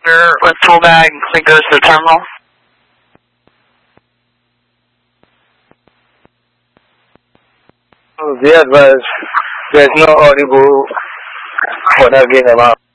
passenger with tool bag and clean goes to the terminal. Be advised, there's no audible for that game amount.